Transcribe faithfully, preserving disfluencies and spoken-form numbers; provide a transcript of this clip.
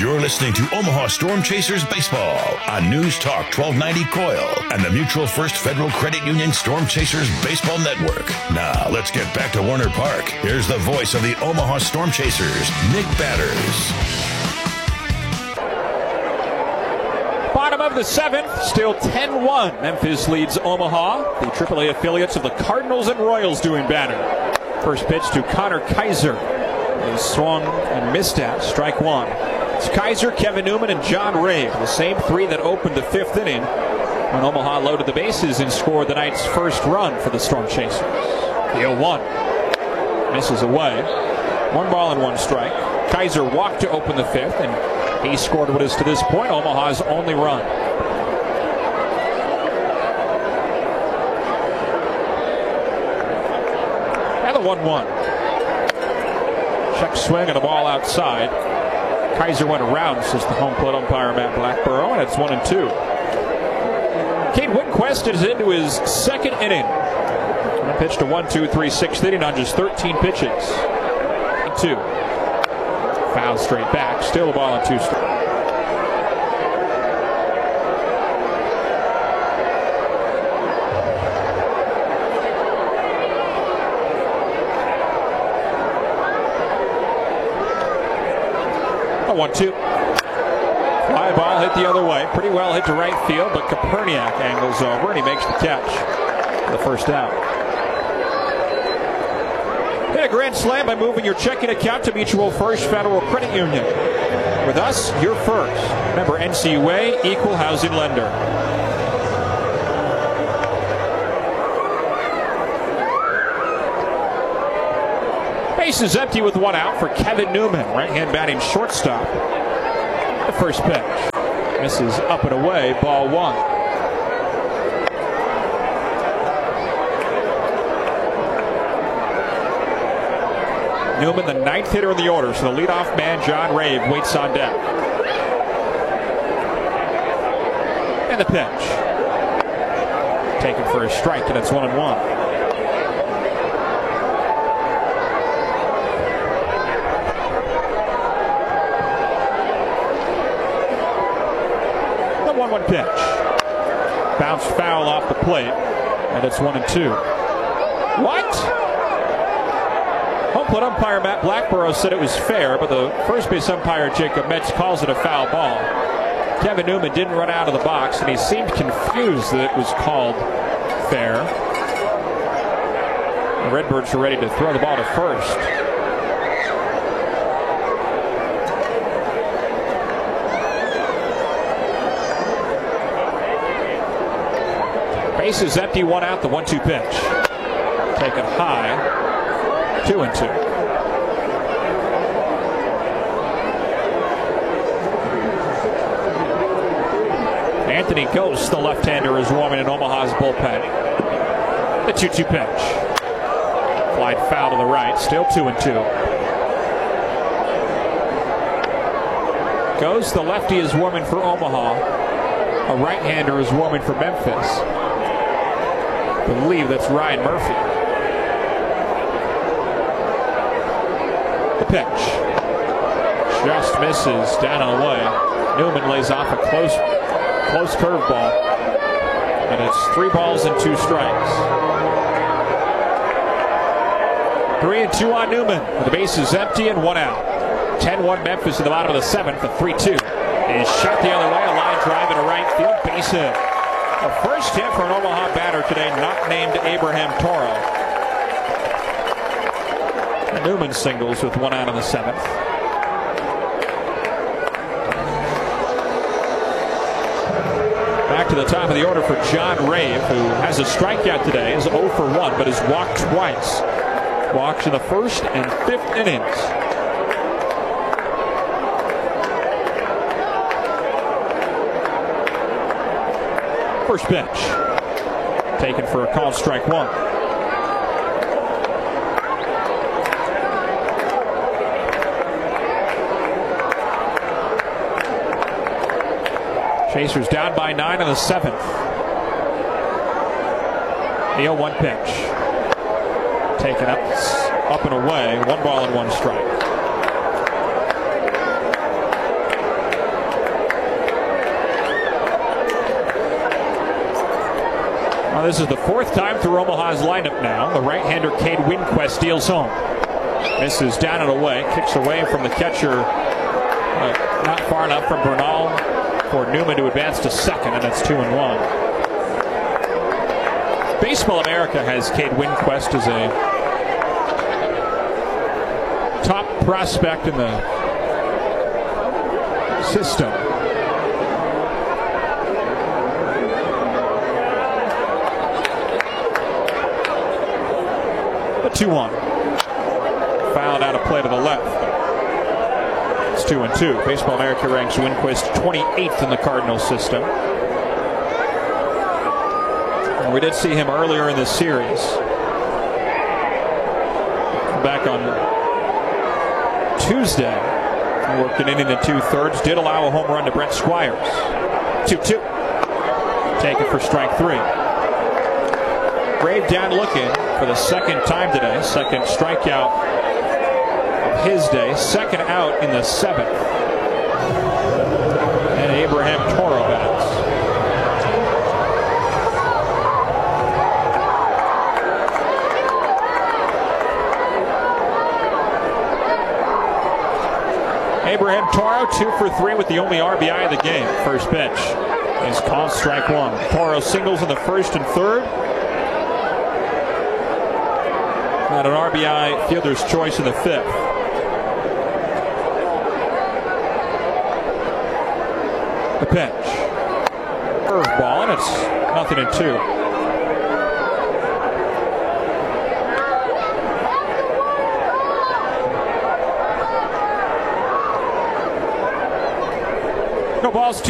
You're listening to Omaha Storm Chasers Baseball on News Talk twelve ninety C O I L and the Mutual First Federal Credit Union Storm Chasers Baseball Network. Now, let's get back to Warner Park. Here's the voice of the Omaha Storm Chasers, Nick Batters. Bottom of the seventh, still ten one. Memphis leads Omaha. The triple A affiliates of the Cardinals and Royals doing battle. First pitch to Connor Kaiser. He swung and missed at strike one. It's Kaiser, Kevin Newman, and John Rave, the same three that opened the fifth inning when Omaha loaded the bases and scored the night's first run for the Storm Chasers. The oh one misses away. One ball and one strike. Kaiser walked to open the fifth, and he scored what is to this point Omaha's only run. And the one one. Check swing and the ball outside. Kaiser went around, says the home plate umpire Matt Blackborough, and it's one and two. Cade Winquist is into his second inning. And pitched a one, two, three, sixth inning on just thirteen pitches. Two. Foul straight back. Still a ball and two strikes. one two. Fly ball hit the other way. Pretty well hit to right field, but Koperniak angles over and he makes the catch for the first out. Hit a grand slam by moving your checking account to Mutual First Federal Credit Union. With us, you're first. Remember, N C U A, equal housing lender. Base is empty with one out for Kevin Newman, right-hand batting shortstop. The first pitch misses up and away, ball one. Newman, the ninth hitter in the order, so the leadoff man, John Rave, waits on deck. And the pitch. Taken for a strike, and it's one and one. one one pitch. Bounced foul off the plate, and it's one and two. What? Home plate umpire Matt Blackborough said it was fair, but the first base umpire Jacob Metz calls it a foul ball. Kevin Newman didn't run out of the box, and he seemed confused that it was called fair. The Redbirds are ready to throw the ball to first. Base is empty, one out, the one two pitch. Taken high, two and two. Anthony Ghost, the left-hander, is warming in Omaha's bullpen. The two two pitch. Flied foul to the right, still two and two. Ghost, the lefty, is warming for Omaha. A right-hander is warming for Memphis. I believe that's Ryan Murphy. The pitch just misses down and away. Newman lays off a close, close curveball, and it's three balls and two strikes. Three and two on Newman. The base is empty and one out. ten one Memphis in the bottom of the seventh. The three two is shot the other way. A line drive into right field. Base hit. A first hit for an Omaha batter today, not named Abraham Toro. Newman singles with one out in the seventh. Back to the top of the order for John Rave, who has a strikeout today, is oh for one, but has walked twice. Walked in the first and fifth innings. First pitch taken for a called strike one. Chasers down by nine in the seventh. The oh one pitch taken up up and away, one ball and one strike. Well, this is the fourth time through Omaha's lineup now. The right-hander Cade Winquest steals home. Misses down and away. Kicks away from the catcher. Uh, not far enough from Bernal for Newman to advance to second, and it's two and one. Baseball America has Cade Winquest as a top prospect in the system. The two one. Fouled out of play to the left. It's two and two. Baseball America ranks Winquest twenty-eighth in the Cardinals system. And we did see him earlier in this series. Back on Tuesday. He worked an inning and two thirds. Did allow a home run to Brent Squires. two two. Taken for strike three. Grave down looking for the second time today. Second strikeout of his day. Second out in the seventh. And Abraham Toro bats. Abraham Toro, two for three with the only R B I of the game. First pitch is called strike one. Toro singles in the first and third. And an R B I fielder's choice in the fifth. The pitch. Curveball, and it's nothing in two. No balls.